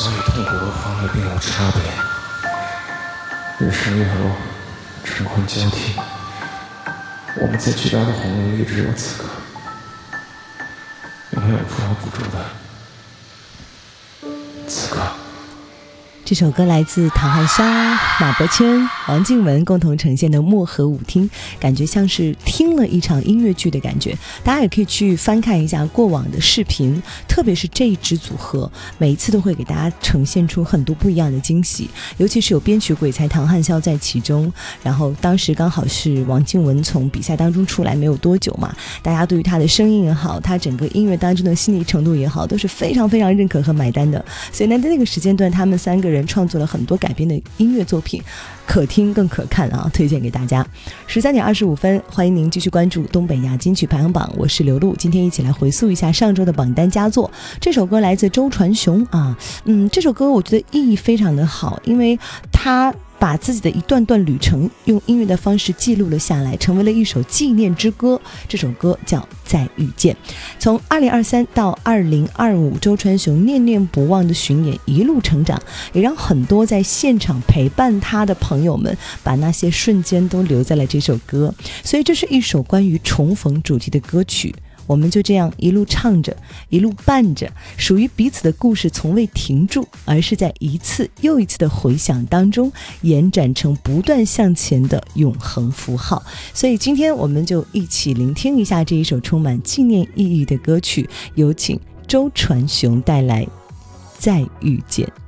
所以痛苦和欢乐并无差别。日升月落，晨昏交替，我们在巨大的洪流里只有此刻，没有扶摇补助的此刻。 这首歌来自唐汉霄、马伯骞、王靖雯共同呈现的漠河舞厅，感觉像是听了一场音乐剧的感觉。大家也可以去翻看一下过往的视频，特别是这一支组合，每一次都会给大家呈现出很多不一样的惊喜，尤其是有编曲鬼才唐汉霄在其中。然后当时刚好是王靖雯从比赛当中出来没有多久嘛，大家对于她的声音也好，她整个音乐当中的细腻程度也好，都是非常非常认可和买单的。所以呢，在那个时间段，他们三个人创作了很多改编的音乐作品，可听更可看啊，推荐给大家。13:25，欢迎您继续关注东北亚金曲排行榜，我是刘露。今天一起来回溯一下上周的榜单佳作。这首歌来自周传雄啊，这首歌我觉得意义非常的好，因为他把自己的一段段旅程用音乐的方式记录了下来，成为了一首纪念之歌。这首歌叫《再遇见》。从2023到2025，周传雄念念不忘的巡演一路成长，也让很多在现场陪伴他的朋友们把那些瞬间都留在了这首歌。所以这是一首关于重逢主题的歌曲。我们就这样一路唱着，一路伴着，属于彼此的故事从未停住，而是在一次又一次的回响当中延展成不断向前的永恒符号。所以今天我们就一起聆听一下这一首充满纪念意义的歌曲，有请周传雄带来《再遇见》。